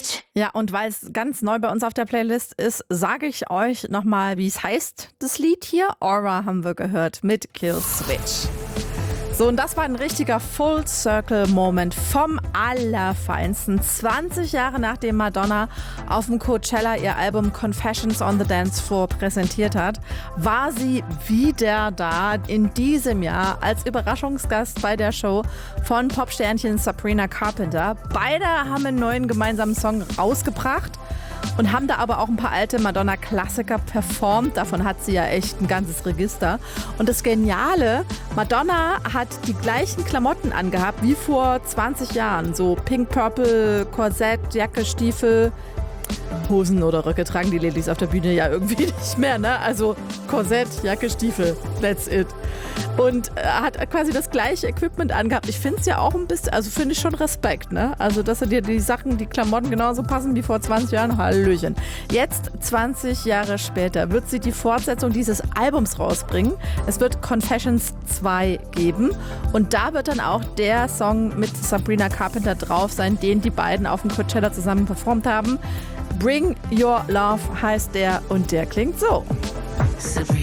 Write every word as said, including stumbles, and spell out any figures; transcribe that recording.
Switch. Ja, und weil es ganz neu bei uns auf der Playlist ist, sage ich euch nochmal, wie es heißt, das Lied hier. Aura haben wir gehört mit Kill Switch. So, und das war ein richtiger Full-Circle-Moment vom Allerfeinsten. zwanzig Jahre nachdem Madonna auf dem Coachella ihr Album Confessions on the Dance Floor präsentiert hat, war sie wieder da in diesem Jahr als Überraschungsgast bei der Show von Popsternchen Sabrina Carpenter. Beide haben einen neuen gemeinsamen Song rausgebracht und haben da aber auch ein paar alte Madonna-Klassiker performt. Davon hat sie ja echt ein ganzes Register. Und das Geniale, Madonna hat die gleichen Klamotten angehabt wie vor zwanzig Jahren. So Pink-Purple, Korsett, Jacke, Stiefel. Hosen oder Röcke tragen die Ladies auf der Bühne ja irgendwie nicht mehr, ne? Also Korsett, Jacke, Stiefel, that's it. Und er hat quasi das gleiche Equipment angehabt. Ich finde es ja auch ein bisschen, also finde ich schon Respekt, ne? Also, dass er dir die Sachen, die Klamotten genauso passen wie vor zwanzig Jahren. Hallöchen. Jetzt, zwanzig Jahre später, wird sie die Fortsetzung dieses Albums rausbringen. Es wird Confessions zwei geben. Und da wird dann auch der Song mit Sabrina Carpenter drauf sein, den die beiden auf dem Coachella zusammen performt haben. Bring Your Love heißt der und der klingt so. Sabrina.